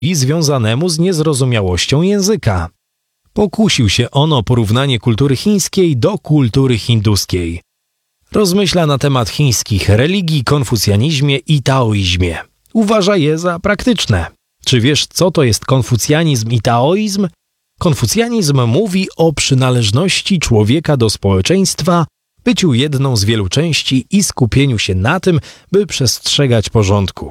i związanemu z niezrozumiałością języka. Pokusił się on o porównanie kultury chińskiej do kultury hinduskiej. Rozmyśla na temat chińskich religii, konfucjanizmie i taoizmie. Uważa je za praktyczne. Czy wiesz, co to jest konfucjanizm i taoizm? Konfucjanizm mówi o przynależności człowieka do społeczeństwa, byciu jedną z wielu części i skupieniu się na tym, by przestrzegać porządku.